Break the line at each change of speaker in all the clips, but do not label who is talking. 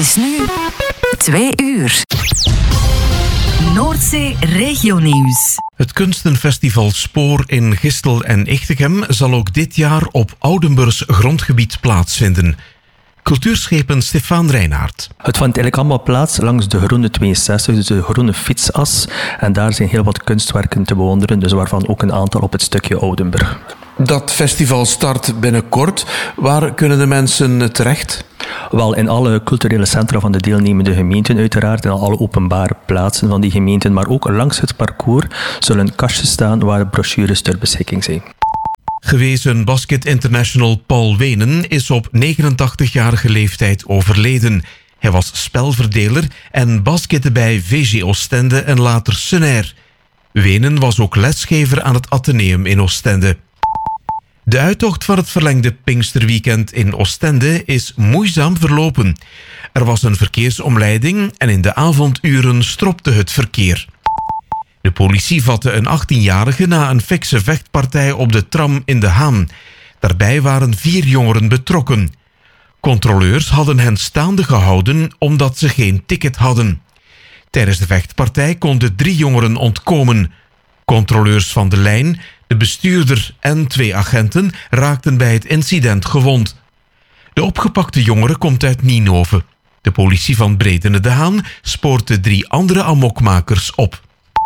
is nu 2 uur. Noordzee Regionieuws.
Het kunstenfestival Spoor in Gistel en Echtegem zal ook dit jaar op Oudenburgs grondgebied plaatsvinden. Cultuurschepen Stefan Reinaert.
Het vindt eigenlijk allemaal plaats langs de Groene 62, dus de groene fietsas. En daar zijn heel wat kunstwerken te bewonderen, dus waarvan ook een aantal op het stukje Oudenburg.
Dat festival start binnenkort. Waar kunnen de mensen terecht?
Wel, in alle culturele centra van de deelnemende gemeenten uiteraard, en alle openbare plaatsen van die gemeenten, maar ook langs het parcours zullen kastjes staan waar brochures ter beschikking zijn.
Gewezen basket international Paul Wenen is op 89-jarige leeftijd overleden. Hij was spelverdeler en baskette bij VG Oostende en later Senair. Wenen was ook lesgever aan het Atheneum in Oostende. De uittocht van het verlengde Pinksterweekend in Oostende is moeizaam verlopen. Er was een verkeersomleiding en in de avonduren stropte het verkeer. De politie vatte een 18-jarige na een fikse vechtpartij op de tram in De Haan. Daarbij waren 4 jongeren betrokken. Controleurs hadden hen staande gehouden omdat ze geen ticket hadden. Tijdens de vechtpartij konden 3 jongeren ontkomen. Controleurs van de lijn, de bestuurder en 2 agenten raakten bij het incident gewond. De opgepakte jongere komt uit Nienhoven. De politie van Bredene-De Haan spoort de 3 andere amokmakers op.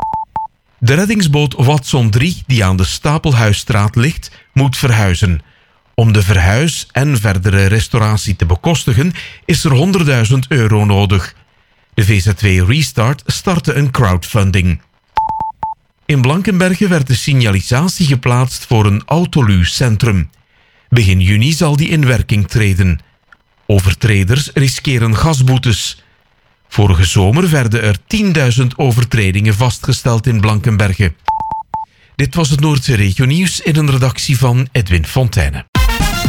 De reddingsboot Watson 3, die aan de Stapelhuisstraat ligt, moet verhuizen. Om de verhuis en verdere restauratie te bekostigen is er €100.000 nodig. De VZW Restart startte een crowdfunding. In Blankenberge werd de signalisatie geplaatst voor een autoluw-centrum. Begin juni zal die in werking treden. Overtreders riskeren gasboetes. Vorige zomer werden er 10.000 overtredingen vastgesteld in Blankenberge. Dit was het Noordzee Regionieuws in een redactie van Edwin Fontijne.